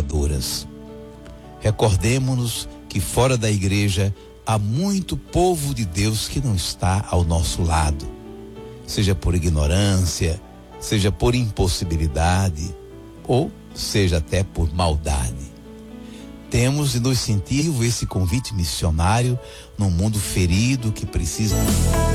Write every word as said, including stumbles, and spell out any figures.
salvadoras. Recordemo-nos que fora da igreja há muito povo de Deus que não está ao nosso lado, seja por ignorância, seja por impossibilidade, ou seja até por maldade. Temos de nos sentir esse convite missionário num mundo ferido que precisa